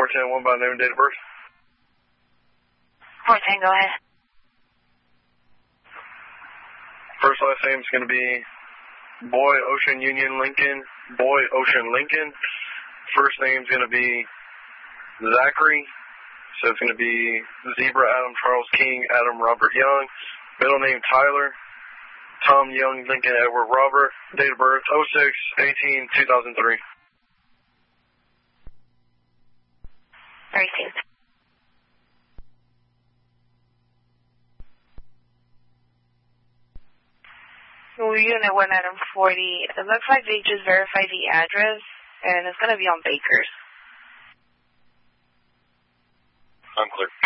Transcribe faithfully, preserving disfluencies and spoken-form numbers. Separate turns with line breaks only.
four ten one by name and date of birth.
four ten, go ahead.
First last name is going to be Boy Ocean Union Lincoln, Boy Ocean Lincoln. First name is going to be Zachary. So it's going to be Zebra Adam Charles King Adam Robert Young. Middle name Tyler. Tom Young Lincoln Edward Robert. Date of birth oh six eighteen two thousand three.
Received. Unit one Adam forty. It looks like they just verified the address, and it's going to be on Bakers.
I'm clear.